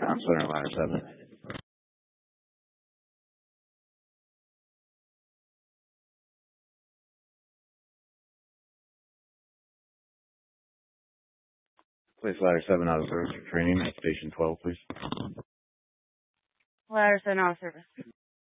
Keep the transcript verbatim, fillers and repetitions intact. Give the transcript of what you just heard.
Comm Center, ladder seven. Place ladder seven out of service for training at station twelve, please. Ladder seven out of service.